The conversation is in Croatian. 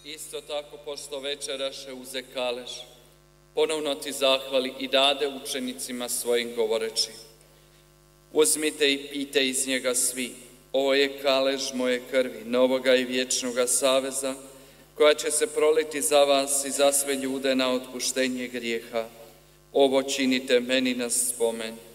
Isto tako, pošto večeraše uze kalež, ponovno ti zahvali i dade učenicima svojim govoreći: uzmite i pijte iz njega svi, ovo je kalež moje krvi, novoga i vječnoga saveza, koja će se proliti za vas i za sve ljude na otpuštenje grijeha. Ovo činite meni na spomen.